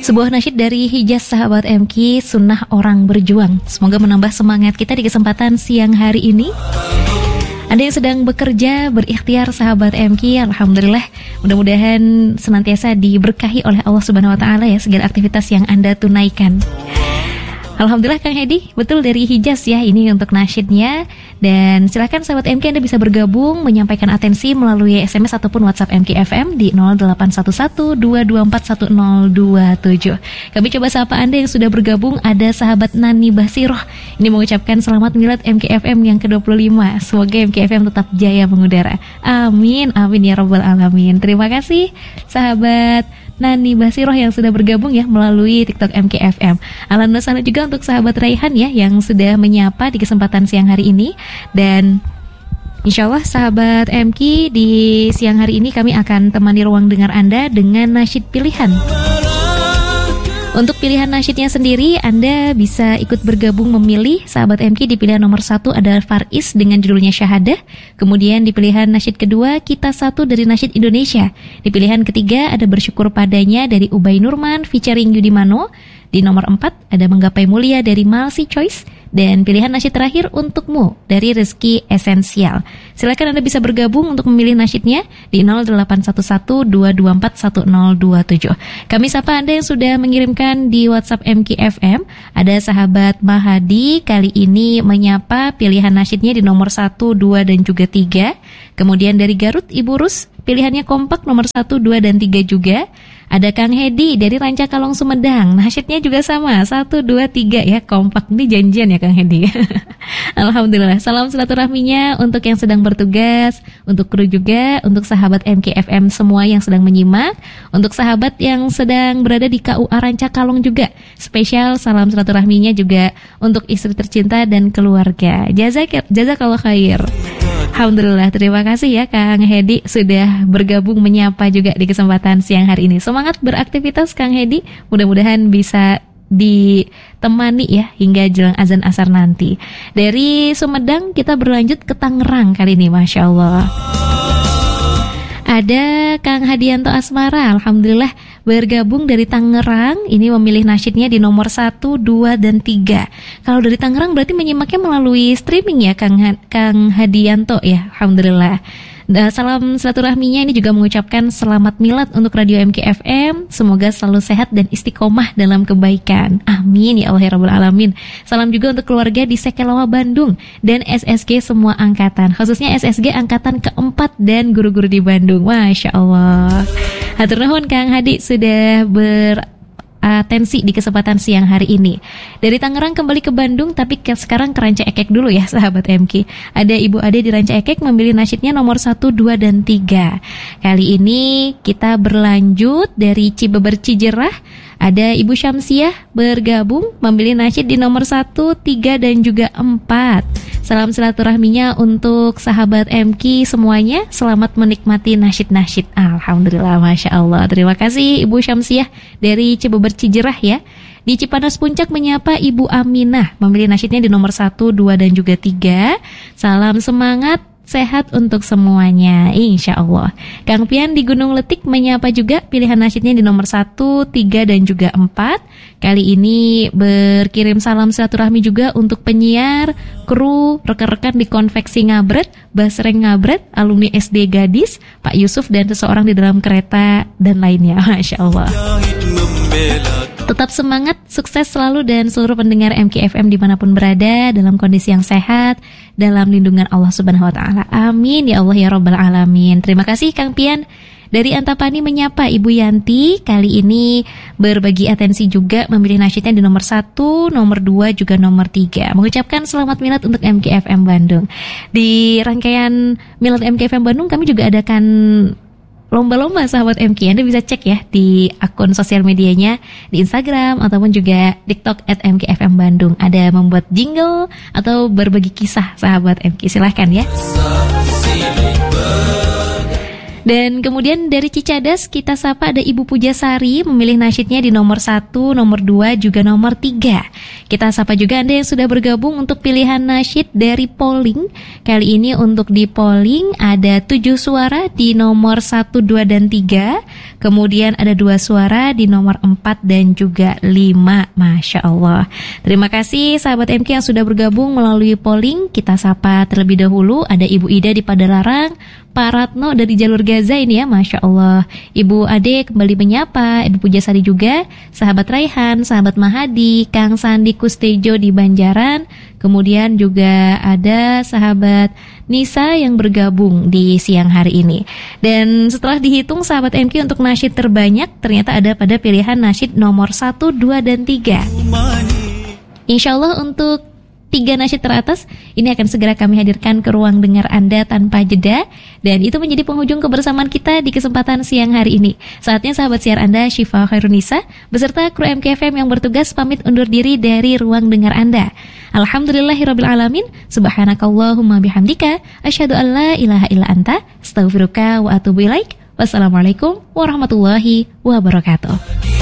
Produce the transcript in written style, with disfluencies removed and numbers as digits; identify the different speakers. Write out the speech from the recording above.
Speaker 1: Sebuah nasyid dari Hijaz sahabat MK, Sunnah Orang Berjuang. Semoga menambah semangat kita di kesempatan siang hari ini. Anda yang sedang bekerja, berikhtiar sahabat MK, alhamdulillah, mudah-mudahan senantiasa diberkahi oleh Allah Subhanahu wa taala ya segala aktivitas yang Anda tunaikan. Alhamdulillah Kang Hedi, betul dari Hijaz ya ini untuk nasyidnya. Dan silakan sahabat MK Anda bisa bergabung menyampaikan atensi melalui SMS ataupun WhatsApp MK FM di 0811-224-1027. Kami coba sapa Anda yang sudah bergabung. Ada sahabat Nani Basiroh ini mengucapkan selamat milad MK FM yang ke-25. Semoga MK FM tetap jaya mengudara. Amin, amin ya rabbal alamin. Terima kasih sahabat Nani Basiroh yang sudah bergabung ya melalui TikTok MKFM. Alhamdulillah juga untuk sahabat Raihan ya yang sudah menyapa di kesempatan siang hari ini. Dan insyaallah sahabat MK di siang hari ini kami akan temani ruang dengar Anda dengan nasyid pilihan. Untuk pilihan nasyidnya sendiri, Anda bisa ikut bergabung memilih. Sahabat MK di pilihan nomor 1 ada Faris dengan judulnya Syahadah. Kemudian di pilihan nasyid kedua, Kita Satu dari Nasyid Indonesia. Di pilihan ketiga ada Bersyukur Padanya dari Ubay Nurman featuring Yudi Mano. Di nomor 4 ada Menggapai Mulia dari Malsi Choice. Dan pilihan nasyid terakhir Untukmu dari Rizky Esensial. Silakan Anda bisa bergabung untuk memilih nasyidnya di 0811-224-1027. Kami sapa Anda yang sudah mengirimkan di WhatsApp MKFM. Ada sahabat Mahadi kali ini menyapa pilihan nasyidnya di nomor 1, 2, dan juga 3. Kemudian dari Garut Ibu Rus pilihannya kompak nomor 1, 2, dan 3 juga. Ada Kang Hedi dari Rancakalong Sumedang. Nasyidnya juga sama 1, 2, 3 ya, kompak. Ini janjian ya Kang Hedi. Alhamdulillah. Salam silaturahminya untuk yang sedang bertugas, untuk kru juga, untuk sahabat MKFM semua yang sedang menyimak, untuk sahabat yang sedang berada di KUA Rancakalong juga. Spesial salam silaturahminya juga untuk istri tercinta dan keluarga. Jazakallah khair. Alhamdulillah, terima kasih ya Kang Hedi sudah bergabung menyapa juga di kesempatan siang hari ini. Semangat beraktivitas Kang Hedi, mudah-mudahan bisa ditemani ya hingga jelang azan asar nanti. Dari Sumedang kita berlanjut ke Tangerang kali ini, Masya Allah. Ada Kang Hadianto Asmara, alhamdulillah bergabung dari Tangerang. Ini memilih nasyidnya di nomor 1, 2, dan 3. Kalau dari Tangerang berarti menyimaknya melalui streaming ya Kang Hadianto ya, alhamdulillah. Salam silaturahminya ini juga mengucapkan selamat milad untuk Radio MKFM. Semoga selalu sehat dan istiqomah dalam kebaikan. Amin ya Allah ya Rabbal Alamin. Salam juga untuk keluarga di Sekelawa Bandung dan SSG semua angkatan, khususnya SSG angkatan keempat dan guru-guru di Bandung. Masya Allah. Hatur nuhun Kang Hadi sudah atensi di kesempatan siang hari ini. Dari Tangerang kembali ke Bandung, tapi sekarang ke Ranca Ekek dulu ya sahabat MK. Ada Ibu Ade di Ranca Ekek memilih nasyidnya nomor 1, 2, dan 3. Kali ini kita berlanjut dari Cibeber Cijerah. Ada Ibu Syamsiah bergabung memilih nasyid di nomor 1, 3, dan juga 4. Salam silaturahminya untuk sahabat MK semuanya. Selamat menikmati nasyid-nasyid. Alhamdulillah, Masya Allah. Terima kasih Ibu Syamsiah dari Cibeber Cijerah ya. Di Cipanas Puncak menyapa Ibu Aminah memilih nasyidnya di nomor 1, 2, dan juga 3. Salam semangat, sehat untuk semuanya, insya Allah. Kang Pian di Gunung Letik menyapa juga pilihan nasyidnya di nomor 1, 3, dan juga 4. Kali ini berkirim salam silaturahmi juga untuk penyiar, kru, rekan-rekan di Konveksi Ngabret, Basreng Ngabret, alumni SD Gadis, Pak Yusuf, dan seseorang di dalam kereta, dan lainnya. Masya Allah. Tetap semangat, sukses selalu dan seluruh pendengar MKFM dimanapun berada dalam kondisi yang sehat, dalam lindungan Allah Subhanahu wa taala. Amin ya Allah ya Rabbal Alamin. Terima kasih Kang Pian. Dari Antapani menyapa Ibu Yanti, kali ini berbagi atensi juga memilih nasyidnya di nomor 1, nomor 2, juga nomor 3. Mengucapkan selamat milad untuk MKFM Bandung. Di rangkaian milad MKFM Bandung kami juga adakan lomba-lomba sahabat MK. Anda bisa cek ya di akun sosial medianya di Instagram ataupun juga TikTok @MKFM Bandung. Ada membuat jingle atau berbagi kisah sahabat MK. Silahkan ya. Dan kemudian dari Cicadas kita sapa ada Ibu Pujasari memilih nasyidnya di nomor 1, nomor 2, juga nomor 3. Kita sapa juga Anda yang sudah bergabung untuk pilihan nasyid dari polling. Kali ini untuk di polling ada 7 suara di nomor 1, 2, dan 3. Kemudian ada 2 suara di nomor 4 dan juga 5. Masya Allah. Terima kasih sahabat MK yang sudah bergabung melalui polling. Kita sapa terlebih dahulu ada Ibu Ida di Padalarang, Pak Ratno dari jalur Gaza ini ya, Masya Allah. Ibu Ade kembali menyapa, Ibu Pujasari juga, sahabat Raihan, sahabat Mahadi, Kang Sandi Kustejo di Banjaran. Kemudian juga ada sahabat Nisa yang bergabung di siang hari ini. Dan setelah dihitung sahabat MK untuk nasyid terbanyak, ternyata ada pada pilihan nasyid nomor 1, 2, dan 3. Insya Allah untuk 3 nasyid teratas ini akan segera kami hadirkan ke ruang dengar Anda tanpa jeda. Dan itu menjadi penghujung kebersamaan kita di kesempatan siang hari ini. Saatnya sahabat siar Anda Syifa Khairunisa beserta kru MKFM yang bertugas pamit undur diri dari ruang dengar Anda. Alhamdulillahirrabbilalamin. Subhanakallahumma bihamdika asyhadu an la ilaha illa anta astaghfiruka wa atubu ilaik. Wassalamualaikum warahmatullahi wabarakatuh.